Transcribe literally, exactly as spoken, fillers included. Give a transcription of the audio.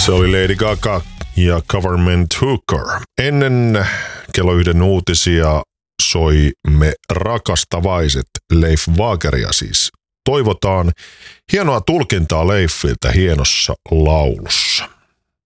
Se oli Lady Gaga ja Government Hooker. Ennen kello yhden uutisia soi Me rakastavaiset, Leif Wageria siis. Toivotaan hienoa tulkintaa Leifiltä hienossa laulussa.